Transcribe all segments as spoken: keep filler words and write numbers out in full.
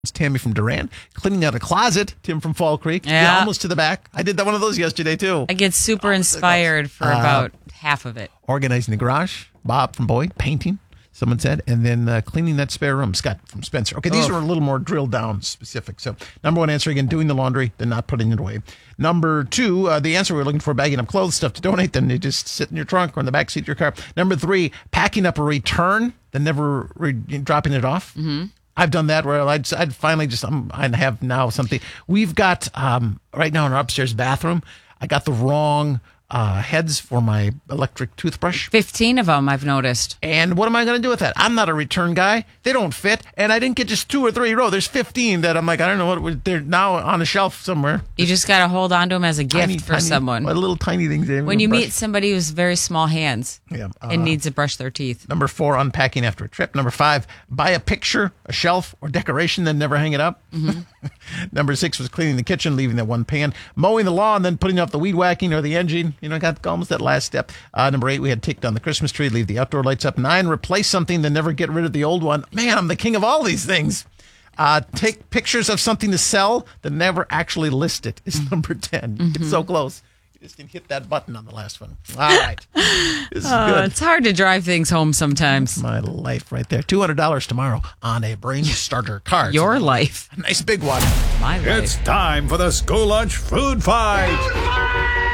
It's Tammy from Durand. Cleaning out a closet, Tim from Fall Creek. Yeah. Almost to the back. I did that one of those yesterday, too. I get super inspired for Uh, about half of it. Organizing the garage, Bob from Boyd. Painting, someone said. And then uh, cleaning that spare room, Scott from Spencer. Okay, these Oh. are a little more drilled down specific. So, number one answer, again, doing the laundry, then not putting it away. Number two, uh, the answer we were looking for, bagging up clothes, stuff to donate, then they just sit in your trunk or in the back seat of your car. Number three, packing up a return, then never re- dropping it off. Mm-hmm. I've done that where I'd, I'd finally just, um, I have now something. We've got, um, right now in our upstairs bathroom, I got the wrong uh, heads for my electric toothbrush. fifteen of them, I've noticed. And what am I going to do with that? I'm not a return guy. They don't fit. And I didn't get just two or three row. There's fifteen that I'm like, I don't know what, it was- they're now on a shelf somewhere. You just got to hold on to them as a gift Tiny, for tiny, someone. uh, Little tiny things. They When you brush. meet somebody who's very small hands Yeah, uh, and needs to brush their teeth. Number four, unpacking after a trip. Number five, buy a picture, a shelf, or decoration, then never hang it up. Mm-hmm. Number six was cleaning the kitchen, leaving that one pan. Mowing the lawn, then putting off the weed whacking or the engine. You know, got almost that last step. Uh, number eight, we had take down the Christmas tree, leave the outdoor lights up. Nine, replace something, then never get rid of the old one. Man, I'm the king of all these things. Uh, take pictures of something to sell, then never actually list it is number ten. Mm-hmm. It's so close. You just didn't hit that button on the last one. All right. This is Uh, good. it's hard to drive things home sometimes. My life right there. two hundred dollars tomorrow on a brain starter card. Your life. A nice big one. My It's life. time for the school lunch food fight.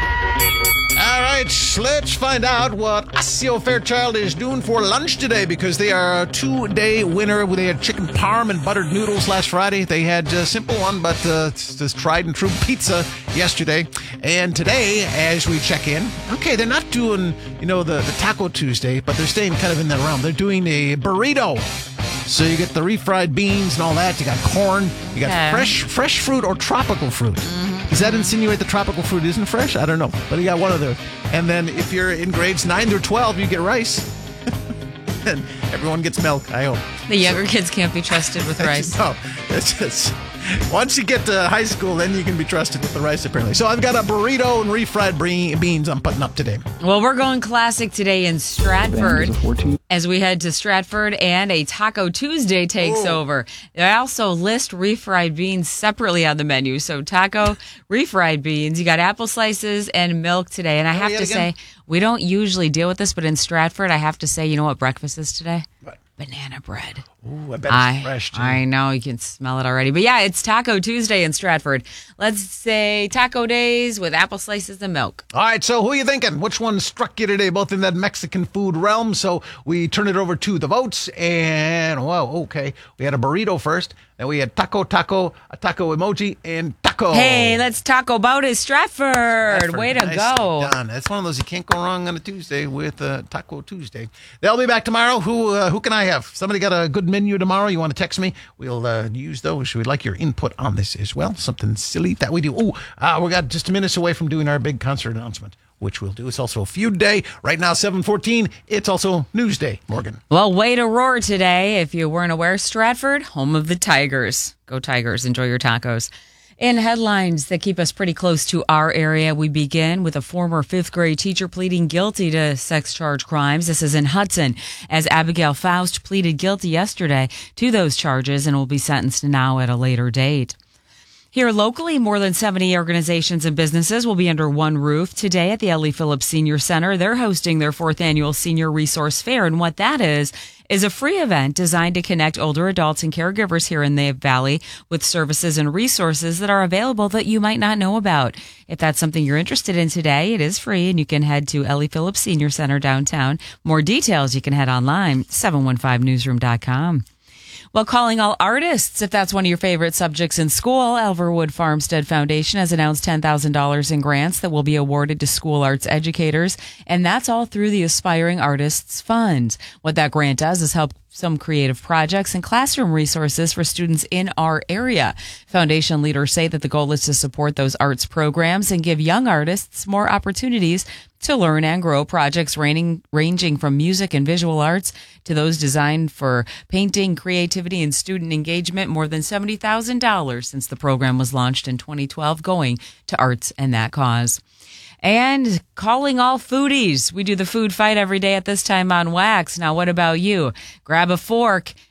All right, let's find out what Osseo Fairchild is doing for lunch today because they are a two-day winner. They had chicken parm and buttered noodles last Friday. They had a simple one, but uh, it's just tried and true pizza yesterday. And today, as we check in, okay, they're not doing, you know, the, the Taco Tuesday, but they're staying kind of in that realm. They're doing a burrito. So you get the refried beans and all that. You got corn. You got Okay. fresh fresh fruit or tropical fruit. Does that insinuate the tropical fruit isn't fresh? I don't know. But you got one of those. And then if you're in grades nine through twelve, you get rice. And everyone gets milk, I hope. The younger kids can't be trusted with rice. No, it's just, once you get to high school, then you can be trusted with the rice, apparently. So I've got a burrito and refried bre- beans I'm putting up today. Well, we're going classic today in Stratford as we head to Stratford and a Taco Tuesday takes Oh. over. They also list refried beans separately on the menu. So taco, refried beans, you got apple slices and milk today. And I have yet to again? say, we don't usually deal with this, but in Stratford, I have to say, you know what breakfast is today? What? Banana bread. Ooh, I bet it's I, fresh, too. I know, you can smell it already. But yeah, it's Taco Tuesday in Stratford. Let's say taco days with apple slices and milk. All right, so who are you thinking? Which one struck you today, both in that Mexican food realm? So we turn it over to the votes, and, whoa, okay. We had a burrito first, then we had taco, taco, a taco emoji, and taco. Hey, let's talk about it, Stratford. Stratford, Way to nicely go. done. That's one of those you can't go wrong on a Tuesday with uh, Taco Tuesday. They'll be back tomorrow. Who uh, who can I have? Somebody got a good menu tomorrow? You want to text me? We'll uh, use those. We'd like your input on this as well. Something silly that we do. Oh, uh, we got just a minutes away from doing our big concert announcement, which we'll do. It's also Feud Day. Right now, seven fourteen. It's also News Day, Morgan. Well, way to roar today. If you weren't aware, Stratford, home of the Tigers. Go Tigers. Enjoy your tacos. In headlines that keep us pretty close to our area, we begin with a former fifth grade teacher pleading guilty to sex charge crimes. This is in Hudson, as Abigail Faust pleaded guilty yesterday to those charges and will be sentenced now at a later date. Here locally, more than seventy organizations and businesses will be under one roof today at the Ellie Phillips Senior Center. They're hosting their fourth annual Senior Resource Fair, and what that is is a free event designed to connect older adults and caregivers here in the Valley with services and resources that are available that you might not know about. If that's something you're interested in today, it is free, and you can head to Ellie Phillips Senior Center downtown. More details you can head online, seven one five newsroom dot com. Well, calling all artists, if that's one of your favorite subjects in school, Elverwood Farmstead Foundation has announced ten thousand dollars in grants that will be awarded to school arts educators, and that's all through the Aspiring Artists Fund. What that grant does is help some creative projects and classroom resources for students in our area. Foundation leaders say that the goal is to support those arts programs and give young artists more opportunities to learn and grow. Projects ranging, ranging from music and visual arts to those designed for painting, creativity, and student engagement. More than seventy thousand dollars since the program was launched in twenty twelve going to arts and that cause. And calling all foodies. We do the food fight every day at this time on Wax. Now, what about you? Grab a fork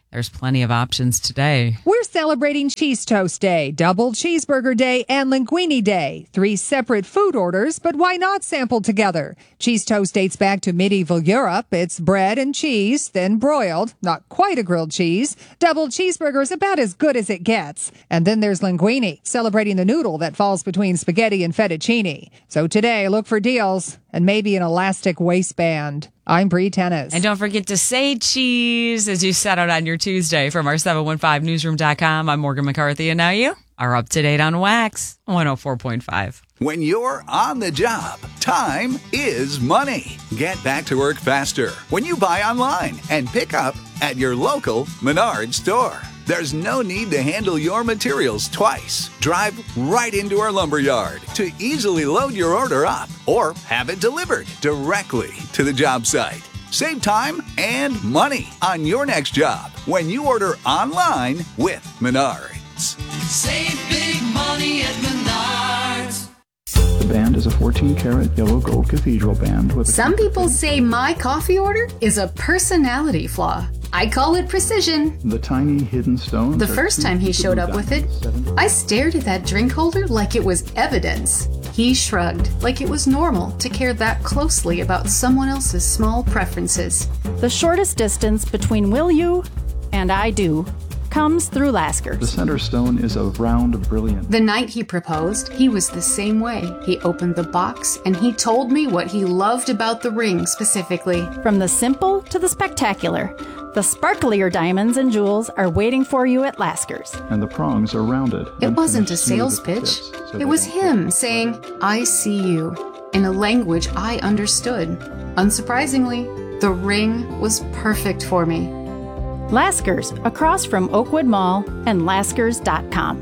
There's plenty of options today. We're celebrating Cheese Toast Day, Double Cheeseburger Day, and Linguine Day. Three separate food orders, but why not sample together? Cheese toast dates back to medieval Europe. It's bread and cheese, then broiled, not quite a grilled cheese. Double cheeseburger is about as good as it gets. And then there's linguine, celebrating the noodle that falls between spaghetti and fettuccine. So today, look for deals and maybe an elastic waistband. I'm Bree Tennis. And don't forget to say cheese as you set out on your Tuesday. From our seven one five newsroom dot com, I'm Morgan McCarthy, and now you are up to date on Wax one oh four point five. When you're on the job, time is money. Get back to work faster when you buy online and pick up at your local Menards store. There's no need to handle your materials twice. Drive right into our lumber yard to easily load your order up or have it delivered directly to the job site. Save time and money on your next job when you order online with Menards. Save big money at Menards. The band is a fourteen karat yellow gold cathedral band with a Some people say my coffee order is a personality flaw. I call it precision. The tiny hidden stones. The first time he showed up with it, I stared at that drink holder like it was evidence. He shrugged like it was normal to care that closely about someone else's small preferences. The shortest distance between will you and I do comes through Lasker's. The center stone is a round brilliant. The night he proposed, he was the same way. He opened the box and he told me what he loved about the ring specifically. From the simple to the spectacular, the sparklier diamonds and jewels are waiting for you at Lasker's. And the prongs are rounded. It wasn't a sales pitch. It was him saying, I see you, in a language I understood. Unsurprisingly, the ring was perfect for me. Lasker's, across from Oakwood Mall and Laskers dot com.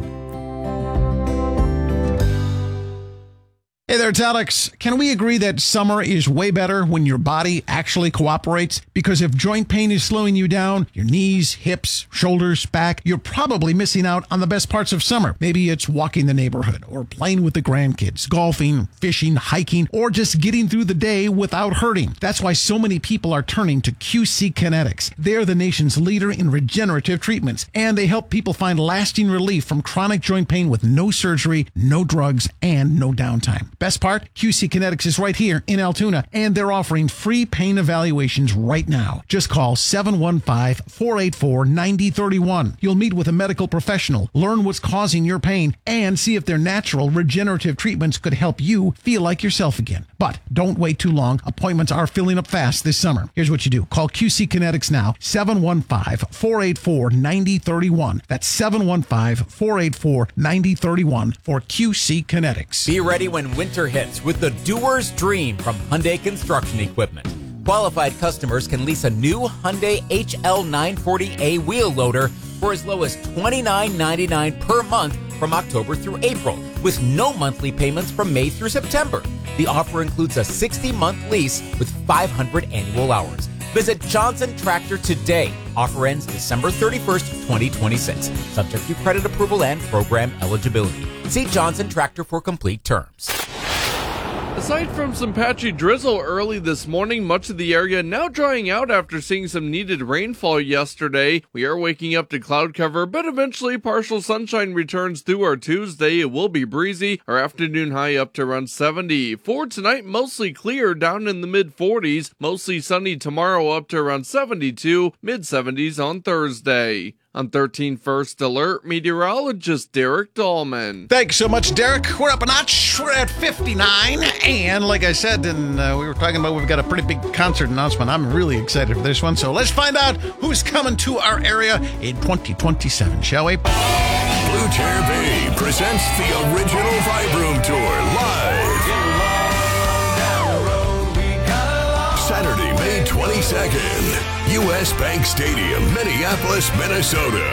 Hey there, it's Alex. Can we agree that summer is way better when your body actually cooperates? Because if joint pain is slowing you down, your knees, hips, shoulders, back, you're probably missing out on the best parts of summer. Maybe it's walking the neighborhood or playing with the grandkids, golfing, fishing, hiking, or just getting through the day without hurting. That's why so many people are turning to Q C Kinetics. They're the nation's leader in regenerative treatments, and they help people find lasting relief from chronic joint pain with no surgery, no drugs, and no downtime. Best part, Q C Kinetics is right here in Altoona, and they're offering free pain evaluations right now. Just call seven one five, four eight four, nine zero three one. You'll meet with a medical professional, learn what's causing your pain, and see if their natural regenerative treatments could help you feel like yourself again. But don't wait too long. Appointments are filling up fast this summer. Here's what you do. Call Q C Kinetics now, seven one five, four eight four, nine zero three one. That's seven one five, four eight four, nine zero three one for Q C Kinetics. Be ready when winter hits with the doer's dream from Hyundai Construction Equipment. Qualified customers can lease a new Hyundai H L nine forty A wheel loader for as low as twenty-nine ninety-nine per month from October through April, with no monthly payments from May through September. The offer includes a sixty-month lease with five hundred annual hours. Visit Johnson Tractor today. Offer ends December thirty-first, twenty twenty-six. Subject to credit approval and program eligibility. See Johnson Tractor for complete terms. Aside from some patchy drizzle early this morning, much of the area now drying out after seeing some needed rainfall yesterday. We are waking up to cloud cover, but eventually partial sunshine returns through our Tuesday. It will be breezy, our afternoon high up to around seventy. For tonight, mostly clear, down in the mid forties. Mostly sunny tomorrow, up to around seventy-two, mid seventies on Thursday. On thirteen First Alert, meteorologist Derek Dahlman. Thanks so much, Derek. We're up a notch. We're at fifty-nine. And like I said, and uh, we were talking about, we've got a pretty big concert announcement. I'm really excited for this one. So let's find out who's coming to our area in twenty twenty-seven, shall we? Blue Chair Bay presents the original Vibe Room Tour live. Saturday, May twenty-second. U S Bank Stadium, Minneapolis, Minnesota.